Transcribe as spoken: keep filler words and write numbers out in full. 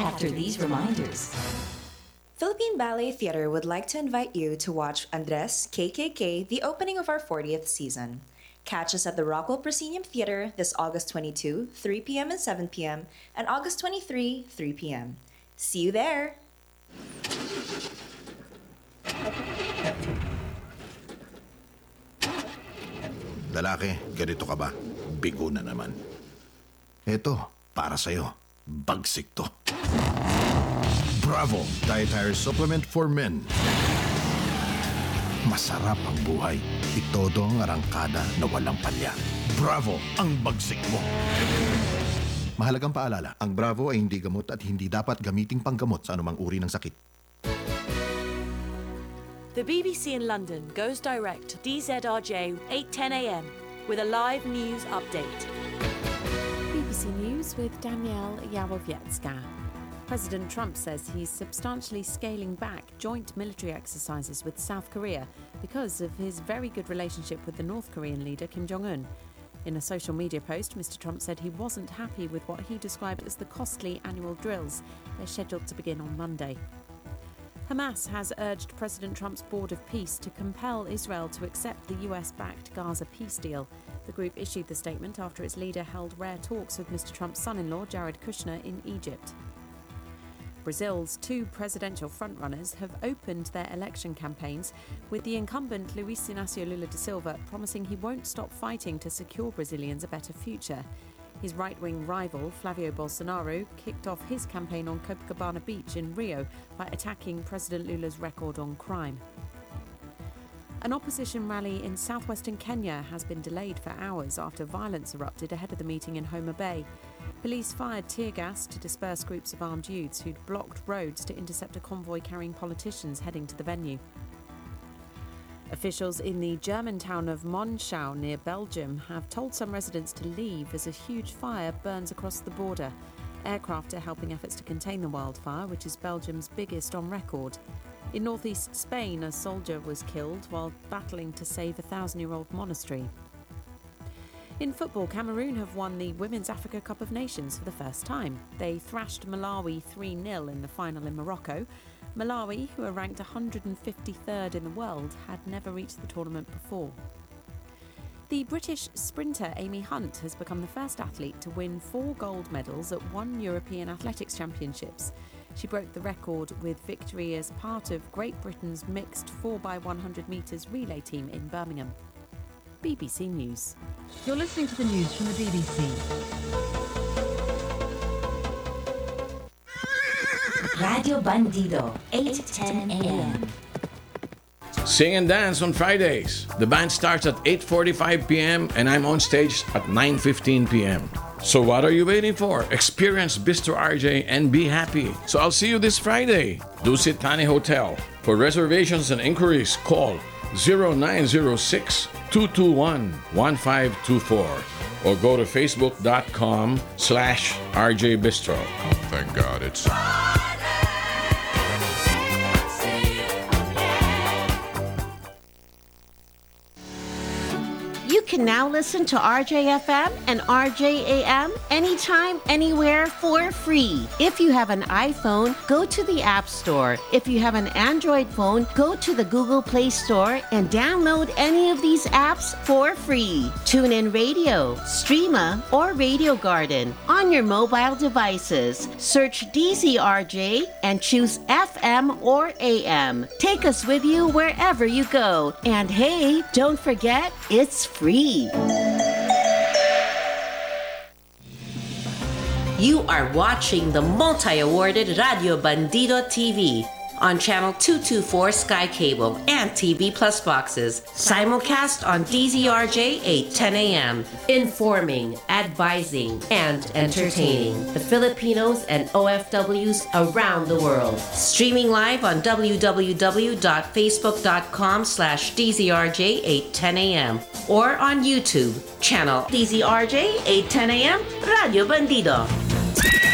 after these reminders. Philippine Ballet Theatre would like to invite you to watch Andres K K K, the opening of our fortieth season. Catch us at the Rockwell Proscenium Theatre this August twenty-second, three p.m. and seven p.m. and August twenty-third, three p.m. See you there! Lalaki, ganito ka ba? Bigo na naman. Eto, para sa'yo. Bagsik to. Bravo! Dietary Supplement for Men. Masarap ang buhay. Itodo ang arangkada na walang palya. Bravo! Ang bagsik mo. Mahalagang paalala, ang Bravo ay hindi gamot at hindi dapat gamiting panggamot sa anumang uri ng sakit. The B B C in London goes direct to D Z R J eight ten a m with a live news update. B B C News with Danielle Yawowiecka. President Trump says he's substantially scaling back joint military exercises with South Korea because of his very good relationship with the North Korean leader Kim Jong-un. In a social media post, Mister Trump said he wasn't happy with what he described as the costly annual drills. They're scheduled to begin on Monday. Hamas has urged President Trump's Board of Peace to compel Israel to accept the U S-backed Gaza peace deal. The group issued the statement after its leader held rare talks with Mister Trump's son-in-law, Jared Kushner, in Egypt. Brazil's two presidential frontrunners have opened their election campaigns, with the incumbent Luiz Inácio Lula da Silva promising he won't stop fighting to secure Brazilians a better future. His right-wing rival, Flavio Bolsonaro, kicked off his campaign on Copacabana Beach in Rio by attacking President Lula's record on crime. An opposition rally in southwestern Kenya has been delayed for hours after violence erupted ahead of the meeting in Homa Bay. Police fired tear gas to disperse groups of armed youths who'd blocked roads to intercept a convoy carrying politicians heading to the venue. Officials in the German town of Monschau near Belgium have told some residents to leave as a huge fire burns across the border. Aircraft are helping efforts to contain the wildfire, which is Belgium's biggest on record. In northeast Spain, a soldier was killed while battling to save a thousand-year-old monastery. In football, Cameroon have won the Women's Africa Cup of Nations for the first time. They thrashed Malawi three nil in the final in Morocco. Malawi, who are ranked one hundred fifty-third in the world, had never reached the tournament before. The British sprinter Amy Hunt has become the first athlete to win four gold medals at one European Athletics Championships. She broke the record with victory as part of Great Britain's mixed four by one hundred metres relay team in Birmingham. B B C News. You're listening to the news from the B B C. Radio Bandido, eight ten a m Sing and dance on Fridays. The band starts at eight forty-five p m and I'm on stage at nine fifteen p m So what are you waiting for? Experience Bistro R J and be happy. So I'll see you this Friday. Dusit Thani Hotel. For reservations and inquiries, call zero nine zero six, two two one, one five two four or go to facebook.com slash RJ Bistro. Thank God it's... You can now listen to R J F M and R J A M anytime, anywhere for free. If you have an iPhone, go to the App Store. If you have an Android phone, go to the Google Play Store and download any of these apps for free. TuneIn Radio, Streama, or Radio Garden on your mobile devices. Search D Z R J and choose F M or A M. Take us with you wherever you go. And hey, don't forget, it's free. You are watching the multi-awarded Radio Bandido T V on Channel two twenty-four Sky Cable and T V Plus boxes. Simulcast on D Z R J eight ten a m Informing, advising, and entertaining the Filipinos and O F Ws around the world. Streaming live on www.facebook.com slash DZRJ810am or on YouTube, channel D Z R J eight ten a m Radio Bandido.